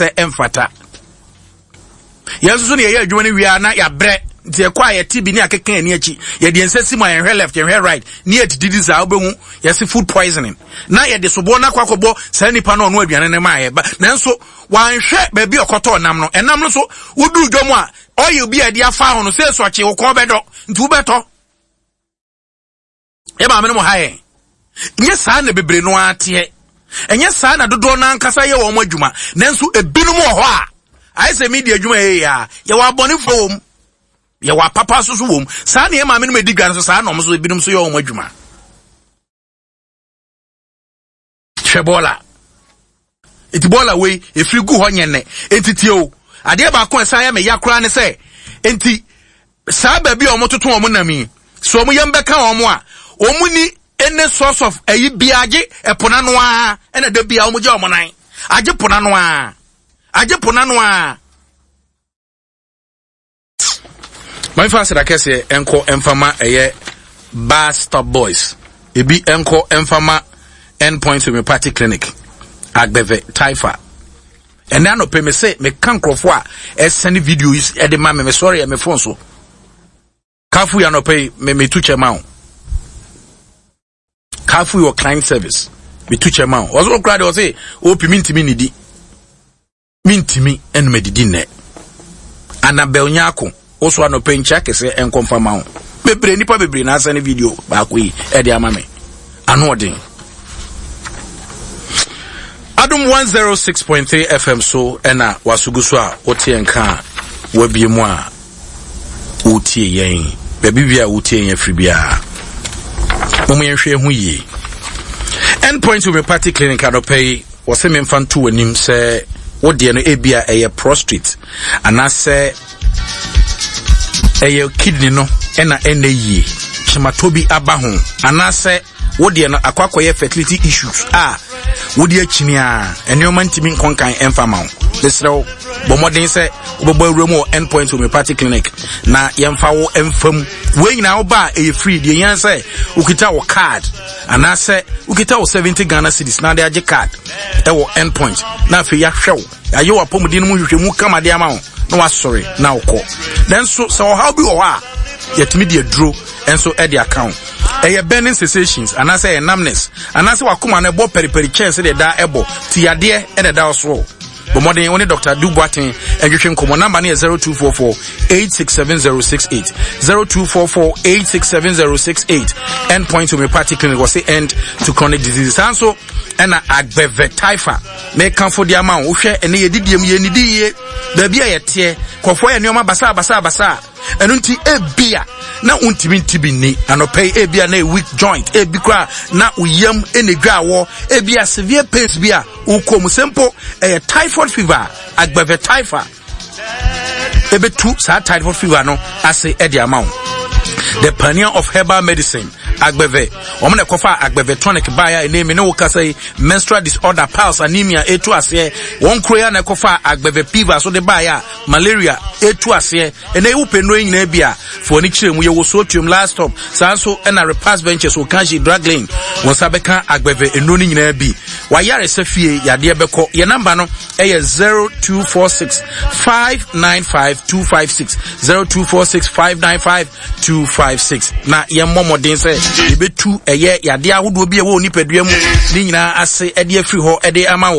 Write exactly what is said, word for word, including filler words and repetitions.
se emfata yesu ne ye adwuma ne wia na ya bre nti ekwa ye tibi ne akeka ani achi ye de ensasi ma ye left ye right ne ye didi za obehu ye se food poisoning na ye de sobo na kwakobo sa nipa na ono aduane ne ma ye ba nanso wanhwe ba bi okoto nam no enam no so wudu dwom a oye obi ade afa ho no se so achi wo ko bedo nti wo beto e ma me no ha ye nye saa na bebre no ate enye saa na dodo na nkasa ye wo mo adwuma nanso ebinum ho a ai se media adwuma ye ya ye wa boni fom ye wa papa so so wom saa na ye ma me no medigan so saa na mo so ebinum so ye wo mo adwuma Shebola etibola we efiri gu ho nyene entiti o ade ba ko saa ya me yakora ne se enti saa ba bi o mo toto o mo nami so mo yem beka o mo a o mu ni any source of ayi biage epona no a ena da bia o mo je o mo nan age pona no a age pona no a my first da kese enko emfama eye bar stop boys ebi enko emfama endpoint homeopathic clinic agbeve taifa and now no pay me say me kan krofo a e send videos e de ma me sorry me phone so kafu ya no pay me me tuche ma kafu your client service me tuche ma o so crowd o say o pi mintimi nidi mintimi en me didi ne anabel nyako o so no pay ncha kese en confirm ma bebre nipa bebre na send video ba ko yi e de ama me ano odin Adum one oh six point three F M so ena wasugusu a wote enka wabie mu a wotie yen baby bia wotie yen afri bia momo yen hwe hu yi endpoint homeopathic clinic adopay wose me mfanto wanim se wode no ebia eye prostate anase eye kidney no ena ena yi chematobi aba ho anase wode no akwakoye fertility issues ah wodi akini a enyoman timi nkonkan emfama lesrew bomodin se obogbo awremu endpoint homeopathic clinic na yemfa wo emfam we nyina wo ba e free de yan se ukita wo card ana se ukita wo seventy Ghana cedis na de age card e wo endpoint na afi ya hwew aye wo pomodin mu hwehwemu kama de ama wo na wasori na ukọ then so so how be wo a yetimi de aduro enso e de account eye burning sensations and I say numbness and I say wakuma na bo periperi chance de da ebo ti ade e de da oso bo modern only Doctor Duboatin enhwehwe nkomo number na zero two four four eight six seven zero six eight zero two four four eight six seven zero six eight endpoint homeopathic clinic was say end to chronic diseases and so and agbeve taifa make come for the amount wo hwe ene yedidiem ye nidie da bia yete kofo ye neoma basa basa basa enu nti ebia na untimi ntibi ni anopay ebia na weak joint ebikra na uyam enedwawo ebia severe pains bia ukom simple eh typhoid fever agbeve taifa ebetu sa typhoid fever no ase edi amount the pioneer of herbal medicine agbeve omne kofa agbeve tonic baya enemi ne wokasai menstrual disorder pulse anemia etu ase won kroya na kofa agbeve fever so de baya malaria etu ase ene wu peno nyina bia for ni kiremu ye wo sotium last stop sanso ena repass benches o kanji drug lane won sabeka agbeve eno ni nyina bi wa yare safie yade beko ye number no eye zero two four six five nine five two five six zero two four six five nine five two five six na ye momodin se ebetu eye yade ahodo bi e wo nipadua mu ni nyina ase ede afiri ho ede ama wo